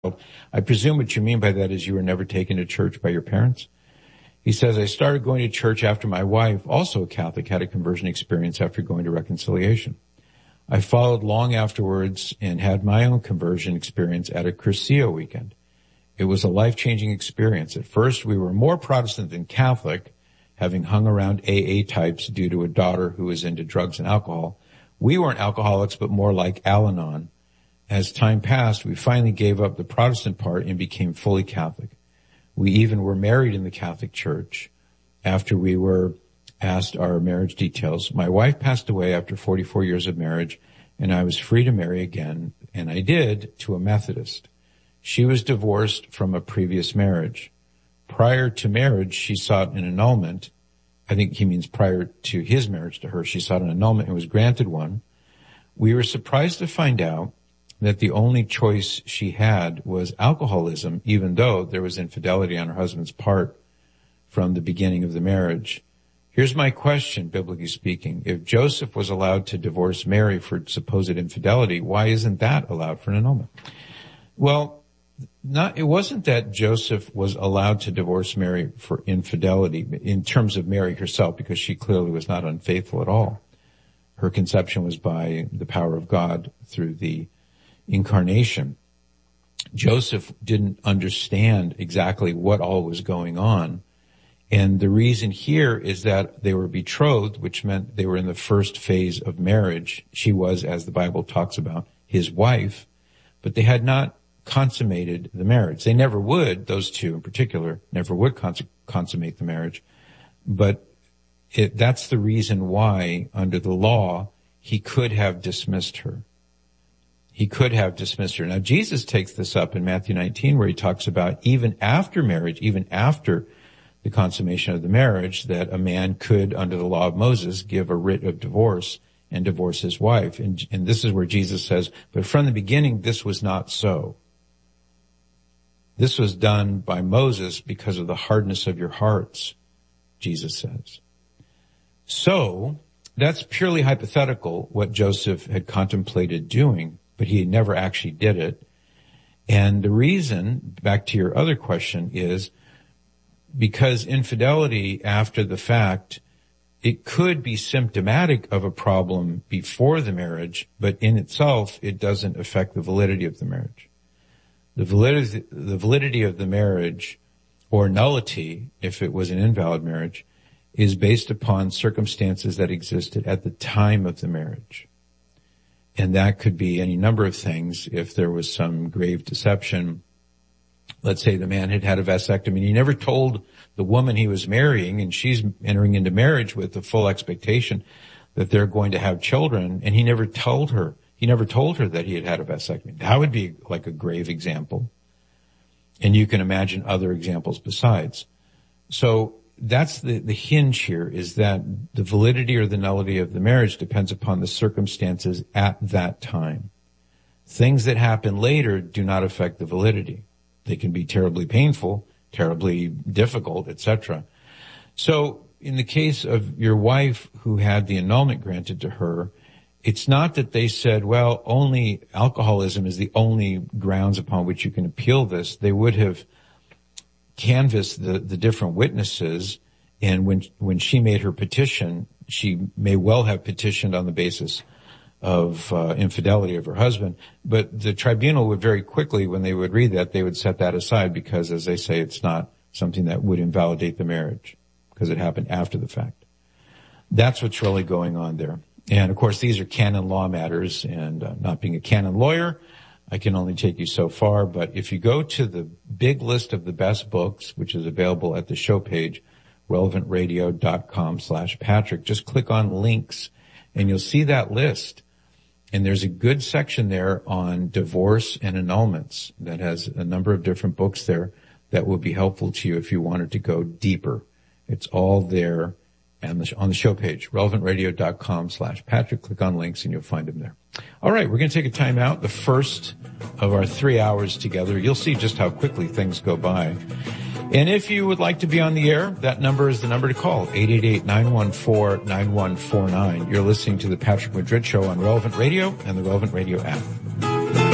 I presume what you mean by that is you were never taken to church by your parents? He says, I started going to church after my wife, also a Catholic, had a conversion experience after going to reconciliation. I followed long afterwards and had my own conversion experience at a Cursillo weekend. It was a life-changing experience. At first, we were more Protestant than Catholic, having hung around AA types due to a daughter who was into drugs and alcohol. We weren't alcoholics, but more like Al-Anon. As time passed, we finally gave up the Protestant part and became fully Catholic. We even were married in the Catholic Church after we were asked our marriage details. My wife passed away after 44 years of marriage, and I was free to marry again, and I did, to a Methodist. She was divorced from a previous marriage. Prior to marriage, she sought an annulment. I think he means prior to his marriage to her, she sought an annulment and was granted one. We were surprised to find out that the only choice she had was alcoholism, even though there was infidelity on her husband's part from the beginning of the marriage. Here's my question, biblically speaking. If Joseph was allowed to divorce Mary for supposed infidelity, why isn't that allowed for an annulment? Well, it wasn't that Joseph was allowed to divorce Mary for infidelity in terms of Mary herself, because she clearly was not unfaithful at all. Her conception was by the power of God through the incarnation. Joseph didn't understand exactly what all was going on. And the reason here is that they were betrothed, which meant they were in the first phase of marriage. She was, as the Bible talks about, his wife, but they had not consummated the marriage. They never would, those two in particular, never would consummate the marriage. But that's the reason why, under the law, he could have dismissed her. He could have dismissed her. Now, Jesus takes this up in Matthew 19, where he talks about even after marriage, even after the consummation of the marriage, that a man could, under the law of Moses, give a writ of divorce and divorce his wife. And this is where Jesus says, but from the beginning, this was not so. This was done by Moses because of the hardness of your hearts, Jesus says. So, that's purely hypothetical, what Joseph had contemplated doing, but he never actually did it. And the reason, back to your other question, is because infidelity after the fact, it could be symptomatic of a problem before the marriage, but in itself, it doesn't affect the validity of the marriage. The validity of the marriage, or nullity, if it was an invalid marriage, is based upon circumstances that existed at the time of the marriage. And that could be any number of things. If there was some grave deception, let's say the man had had a vasectomy, he never told the woman he was marrying, and she's entering into marriage with the full expectation that they're going to have children, and he never told her that he had had a vasectomy. That would be like a grave example. And you can imagine other examples besides. So that's the hinge here, is that the validity or the nullity of the marriage depends upon the circumstances at that time. Things that happen later do not affect the validity. They can be terribly painful, terribly difficult, etc. So in the case of your wife who had the annulment granted to her, it's not that they said, well, only alcoholism is the only grounds upon which you can appeal this. They would have canvassed the different witnesses, and when she made her petition, she may well have petitioned on the basis of infidelity of her husband, but the tribunal would very quickly, when they would read that, they would set that aside because, as they say, it's not something that would invalidate the marriage because it happened after the fact. That's what's really going on there. And of course, these are canon law matters, and not being a canon lawyer, I can only take you so far. But if you go to the big list of the best books, which is available at the show page, relevantradio.com/Patrick, just click on links and you'll see that list. And there's a good section there on divorce and annulments that has a number of different books there that will be helpful to you if you wanted to go deeper. It's all there and on the show page, relevantradio.com/Patrick. Click on links and you'll find them there. All right, we're going to take a time out, the first of our 3 hours together. You'll see just how quickly things go by. And if you would like to be on the air, that number is the number to call, 888-914-9149. You're listening to the Patrick Madrid Show on Relevant Radio and the Relevant Radio app.